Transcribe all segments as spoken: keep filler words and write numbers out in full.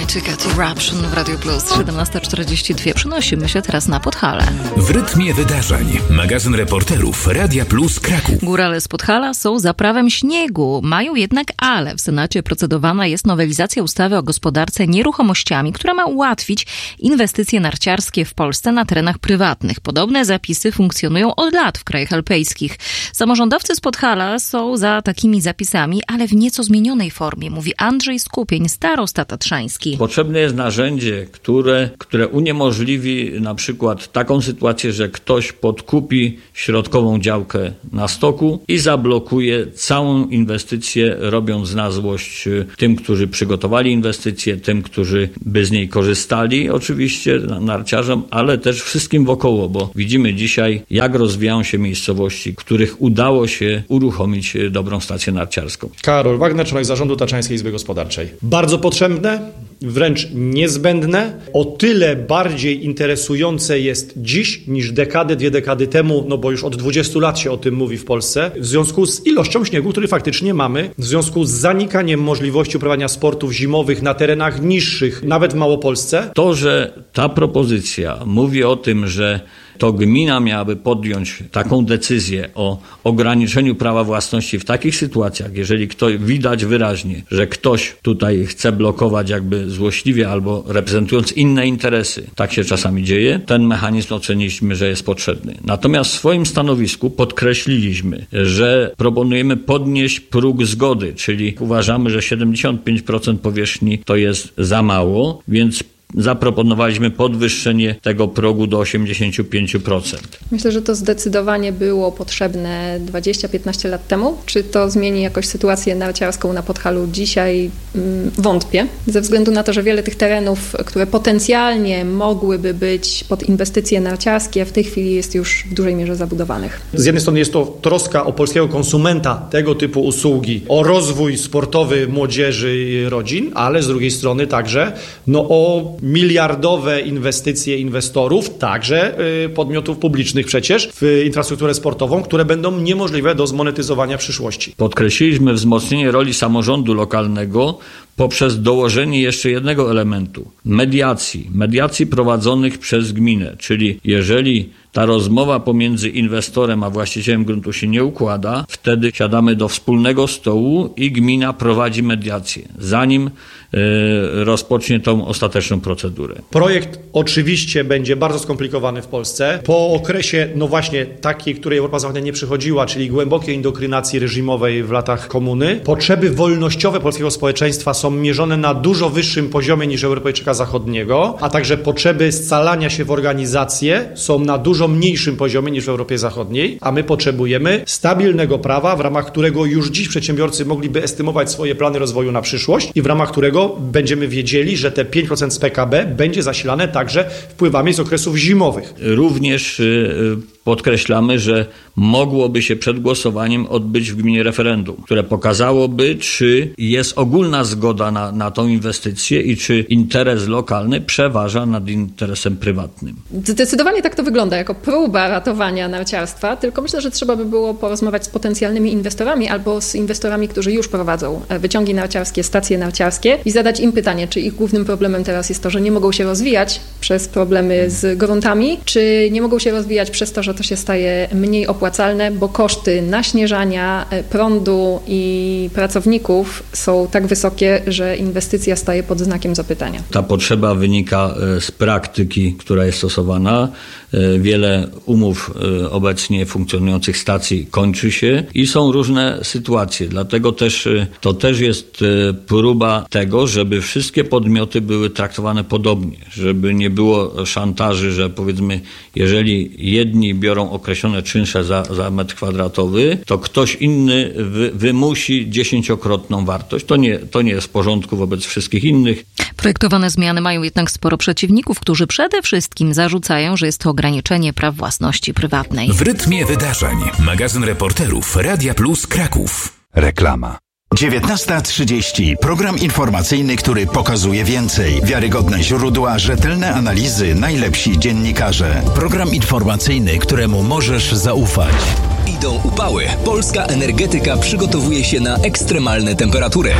Ticket Eruption w Radio Plus. siedemnasta czterdzieści dwa. Przenosimy się teraz na Podhale. W rytmie wydarzeń. Magazyn reporterów Radia Plus Kraków. Górale z Podhala są za prawem śniegu. Mają jednak ale. W Senacie procedowana jest nowelizacja ustawy o gospodarce nieruchomościami, która ma ułatwić inwestycje narciarskie w Polsce na terenach prywatnych. Podobne zapisy funkcjonują od lat w krajach alpejskich. Samorządowcy z Podhala są za takimi zapisami, ale w nieco zmienionej formie, mówi Andrzej Skupień, starosta tatrzański. Potrzebne jest narzędzie, które, które uniemożliwi na przykład taką sytuację, że ktoś podkupi środkową działkę na stoku i zablokuje całą inwestycję, robiąc na złość tym, którzy przygotowali inwestycję, tym, którzy by z niej korzystali, oczywiście narciarzom, ale też wszystkim wokoło, bo widzimy dzisiaj, jak rozwijają się miejscowości, w których udało się uruchomić dobrą stację narciarską. Karol Wagner, członek zarządu Tatrzańskiej Izby Gospodarczej. Bardzo potrzebne, wręcz niezbędne, o tyle bardziej interesujące jest dziś niż dekady, dwie dekady temu, no bo już od dwudziestu lat się o tym mówi w Polsce, w związku z ilością śniegu, który faktycznie mamy, w związku z zanikaniem możliwości uprawiania sportów zimowych na terenach niższych, nawet w Małopolsce. To, że ta propozycja mówi o tym, że to gmina miałaby podjąć taką decyzję o ograniczeniu prawa własności w takich sytuacjach, jeżeli ktoś, widać wyraźnie, że ktoś tutaj chce blokować jakby złośliwie albo reprezentując inne interesy. Tak się czasami dzieje. Ten mechanizm oceniliśmy, że jest potrzebny. Natomiast w swoim stanowisku podkreśliliśmy, że proponujemy podnieść próg zgody, czyli uważamy, że siedemdziesiąt pięć procent powierzchni to jest za mało, więc zaproponowaliśmy podwyższenie tego progu do osiemdziesiąt pięć procent. Myślę, że to zdecydowanie było potrzebne dwadzieścia piętnaście lat temu. Czy to zmieni jakoś sytuację narciarską na Podhalu dzisiaj? Wątpię. Ze względu na to, że wiele tych terenów, które potencjalnie mogłyby być pod inwestycje narciarskie, w tej chwili jest już w dużej mierze zabudowanych. Z jednej strony jest to troska o polskiego konsumenta tego typu usługi, o rozwój sportowy młodzieży i rodzin, ale z drugiej strony także no, o miliardowe inwestycje inwestorów, także y, podmiotów publicznych przecież, w infrastrukturę sportową, które będą niemożliwe do zmonetyzowania w przyszłości. Podkreśliliśmy wzmocnienie roli samorządu lokalnego poprzez dołożenie jeszcze jednego elementu. Mediacji. Mediacji prowadzonych przez gminę, czyli jeżeli ta rozmowa pomiędzy inwestorem a właścicielem gruntu się nie układa, wtedy siadamy do wspólnego stołu i gmina prowadzi mediację, zanim y, rozpocznie tą ostateczną procedurę. Projekt oczywiście będzie bardzo skomplikowany w Polsce. Po okresie, no właśnie takiej, której Europa Zachodnia nie przychodziła, czyli głębokiej indoktrynacji reżimowej w latach komuny, potrzeby wolnościowe polskiego społeczeństwa są mierzone na dużo wyższym poziomie niż Europejczyka Zachodniego, a także potrzeby scalania się w organizacje są na dużo mniejszym poziomie niż w Europie Zachodniej, a my potrzebujemy stabilnego prawa, w ramach którego już dziś przedsiębiorcy mogliby estymować swoje plany rozwoju na przyszłość i w ramach którego będziemy wiedzieli, że te pięć procent z P K B będzie zasilane także wpływami z okresów zimowych. Również yy, podkreślamy, że mogłoby się przed głosowaniem odbyć w gminie referendum, które pokazałoby, czy jest ogólna zgoda na, na tą inwestycję i czy interes lokalny przeważa nad interesem prywatnym. Zdecydowanie tak to wygląda, jako próba ratowania narciarstwa, tylko myślę, że trzeba by było porozmawiać z potencjalnymi inwestorami albo z inwestorami, którzy już prowadzą wyciągi narciarskie, stacje narciarskie i zadać im pytanie, czy ich głównym problemem teraz jest to, że nie mogą się rozwijać przez problemy z gruntami, czy nie mogą się rozwijać przez to, że to się staje mniej opłacalne, bo koszty naśnieżania, prądu i pracowników są tak wysokie, że inwestycja staje pod znakiem zapytania. Ta potrzeba wynika z praktyki, która jest stosowana. Wiele umów obecnie funkcjonujących stacji kończy się i są różne sytuacje. Dlatego też to też jest próba tego, żeby wszystkie podmioty były traktowane podobnie, żeby nie było szantaży, że powiedzmy, jeżeli jedni biorą określone czynsze za, za metr kwadratowy, to ktoś inny wy, wymusi dziesięciokrotną wartość. To nie, to nie jest w porządku wobec wszystkich innych. Projektowane zmiany mają jednak sporo przeciwników, którzy przede wszystkim zarzucają, że jest to ograniczenie praw własności prywatnej. W rytmie wydarzeń. Magazyn reporterów Radia Plus Kraków. Reklama. dziewiętnasta trzydzieści. Program informacyjny, który pokazuje więcej. Wiarygodne źródła, rzetelne analizy, najlepsi dziennikarze. Program informacyjny, któremu możesz zaufać. Idą upały. Polska energetyka przygotowuje się na ekstremalne temperatury.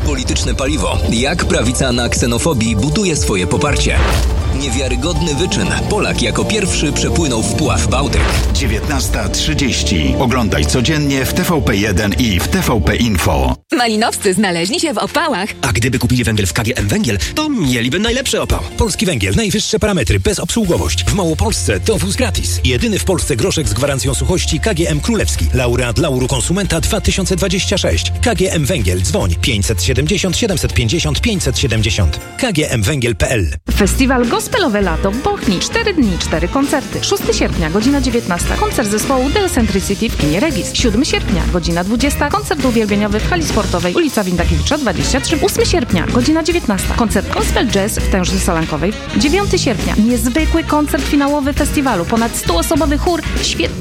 Polityczne paliwo. Jak prawica na ksenofobii buduje swoje poparcie. Niewiarygodny wyczyn. Polak jako pierwszy przepłynął w Puław Bałtyk. dziewiętnasta trzydzieści. Oglądaj codziennie w T V P jeden i w T V P Info. Malinowscy znaleźli się w opałach. A gdyby kupili węgiel w K G M Węgiel, to mieliby najlepszy opał. Polski Węgiel. Najwyższe parametry. Bezobsługowość. W Małopolsce dowóz gratis. Jedyny w Polsce groszek z gwarancją suchości K G M Królewski. Laureat Lauru Konsumenta dwa tysiące dwadzieścia sześć. K G M Węgiel. Dzwoń pięćset siedemdziesiąt siedemset pięćdziesiąt pięćset siedemdziesiąt. K G M Węgiel kropka P L. Festiwal Gospelowe Lato w Bochni. cztery dni, cztery koncerty. szóstego sierpnia, godzina dziewiętnasta. Koncert zespołu The Eccentricity w kinie Regis. siódmego sierpnia, godzina dwudziesta. Koncert uwielbieniowy w hali sportowej ulica Windakiewicza dwadzieścia trzy. ósmego sierpnia, godzina dziewiętnasta. Koncert Gospel Jazz w Tęży Solankowej. dziewiątego sierpnia, niezwykły koncert finałowy festiwalu. Ponad stuosobowy chór, świetny